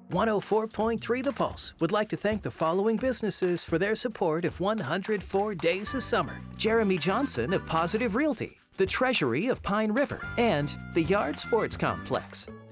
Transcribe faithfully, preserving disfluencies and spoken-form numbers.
one oh four point three The Pulse would like to thank the following businesses for their support of one hundred four Days of Summer. Jeremy Johnson of Positive Realty, the Treasury of Pine River, and the Yard Sports Complex.